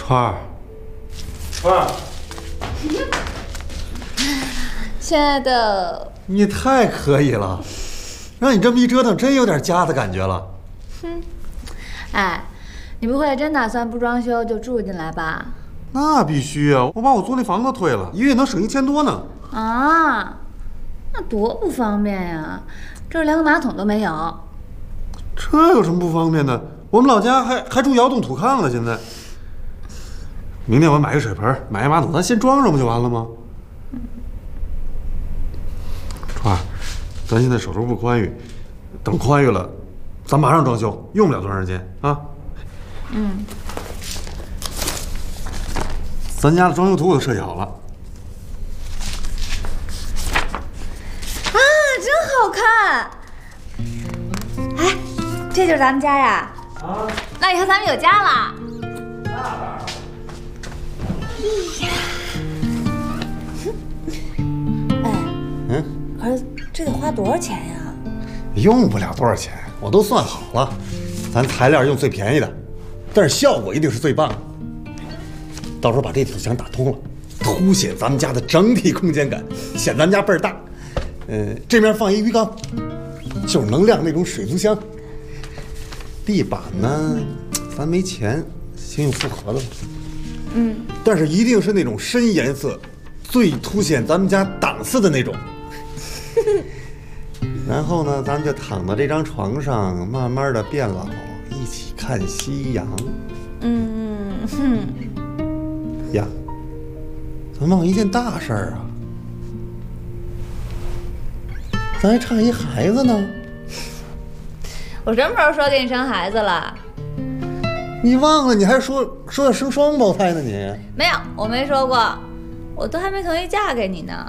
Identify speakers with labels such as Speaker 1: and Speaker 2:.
Speaker 1: 川儿，川儿，
Speaker 2: 亲爱的，
Speaker 1: 你太可以了，让你这么一折腾，真有点家的感觉了。
Speaker 2: 哼，哎，你不会真打算不装修就住进来吧？
Speaker 1: 那必须啊！我把我租那房子退了，一个月能省1000多呢。
Speaker 2: 啊，那多不方便呀！这儿连个马桶都没有。
Speaker 1: 这有什么不方便的？我们老家还住窑洞土炕了，现在。明天我买个水盆，买个马桶，咱先装上不就完了吗？川儿，咱现在手头不宽裕，等宽裕了，咱马上装修，用不了多长时间啊。
Speaker 2: 嗯。
Speaker 1: 咱家的装修图我都设计好了。
Speaker 2: 啊，真好看！哎，这就是咱们家呀？
Speaker 1: 啊，
Speaker 2: 那以后咱们有家了。
Speaker 1: 那当然。
Speaker 2: 哎，
Speaker 1: 嗯，
Speaker 2: 可是这得花多少钱呀？
Speaker 1: 用不了多少钱，我都算好了，咱材料用最便宜的，但是效果一定是最棒的。到时候把这土墙打通了，凸显咱们家的整体空间感，显咱家倍儿大。这面放一鱼缸，就是能晾那种水族箱。地板呢，咱没钱，先用复合的吧。
Speaker 2: 嗯，
Speaker 1: 但是一定是那种深颜色，最凸显咱们家档次的那种。然后呢，咱们就躺到这张床上，慢慢的变老，一起看夕阳。呀，咱忘一件大事儿啊，咱还差一孩子呢。
Speaker 2: 我什么时候说给你生孩子了？
Speaker 1: 你忘了？你还说要生双胞胎呢？你
Speaker 2: 没有，我没说过，我都还没同意嫁给你呢。